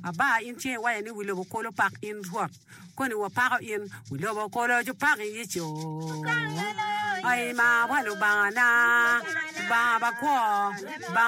aba in che wa ni wilo ko lo pak in ruot ko ni wa pa in wilo ko lo ju pak yi cho ai ma wa lo ba na ba ba ko ba